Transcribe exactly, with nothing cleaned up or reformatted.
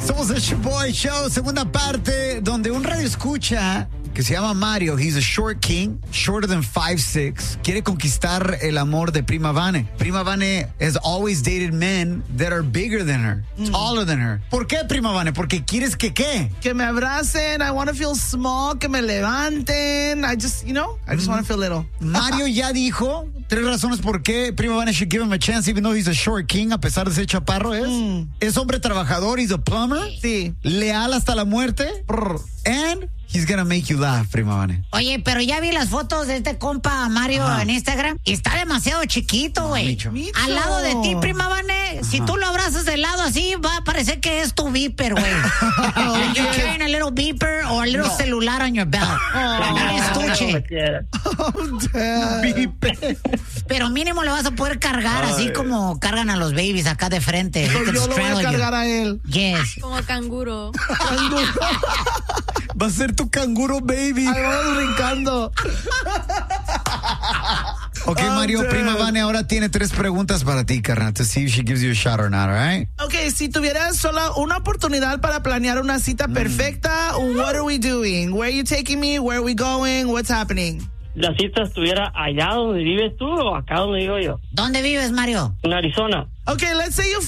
Somos el Show Show, segunda parte, donde un radio escucha que se llama Mario, he's a short king, shorter than five six, quiere conquistar el amor de Prima Vane. Prima Vane has always dated men that are bigger than her, mm. taller than her. ¿Por qué, Prima Vane? Porque quieres que ¿qué? Que me abracen, I want to feel small, que me levanten, I just, you know, I just mm. want to feel little. Mario ya dijo tres razones por qué Prima Vane should give him a chance even though he's a short king, a pesar de ser chaparro. Es, mm. es hombre trabajador, he's a plumber, sí. leal hasta la muerte, and he's gonna make you laugh, Prima Vane. Oye, pero ya vi las fotos de este compa Mario Ajá. en Instagram y está demasiado chiquito, güey. No, al lado de ti, Prima Vane, Ajá. si tú lo abrazas de lado así, va a parecer que es tu beeper, güey. Like you're carrying a little beeper or a little no. celular on your belt. Oh, un estuche. Oh, beeper. Pero mínimo lo vas a poder cargar Ay. así como cargan a los babies acá de frente. Yo lo voy a cargar a él. Yes. Como canguro. Canguro. Va a ser tu canguro, baby. Ahí vamos brincando. Ok, Mario, Prima Vane ahora tiene tres preguntas para ti, carnal. To see if she gives you a shot or not, all right? Ok, si tuvieras solo una oportunidad para planear una cita mm. perfecta, what are we doing? Where are you taking me? Where are we going? What's happening? La cita estuviera allá donde vives tú o acá donde vivo yo. ¿Dónde vives, Mario? En Arizona. Okay, let's say you